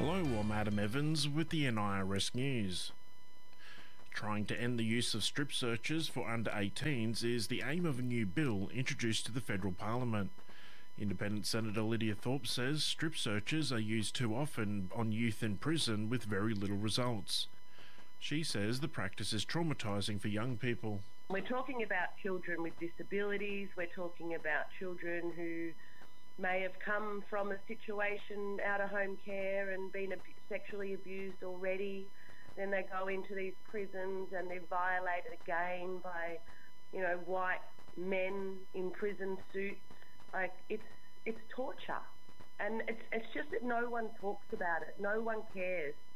Hello, I'm Adam Evans with the NIRS News. Trying to end the use of strip searches for under 18s is the aim of a new bill introduced to the federal parliament. Independent Senator Lydia Thorpe says strip searches are used too often on youth in prison with very little results. She says the practice is traumatising for young people. We're talking about children with disabilities, we're talking about children who may have come from a situation out of home care and been sexually abused already. Then they go into these prisons and they're violated again by, white men in prison suits. Like, it's torture. And it's just that no one talks about it. No one cares.